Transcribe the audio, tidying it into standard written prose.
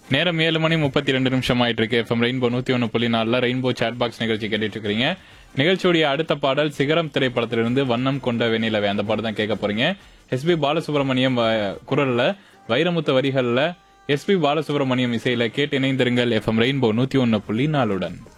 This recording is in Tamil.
நேரம் 7:32 ஆயிட்டு இருக்கு. FM rainbow 101.4 rainbow chat box நிகழ்ச்சி கேட்டுட்டு இருக்கீங்க. நிகழ்ச்சியுடைய அடுத்த பாடல் சிகரம் திரைப்படத்திலிருந்து வண்ணம் கொண்ட வெண்ணிலவே, அந்த பாடல் தான் கேட்க போறீங்க. எஸ்பி பாலசுப்ரமணியம் குரல்ல, வைரமுத்து வரிகள்ல, எஸ்பி பாலசுப்ரமணியம் இசையில கேட்டு இணைந்திருங்கள் எஃப்எம் ரெயின்போ 101.4.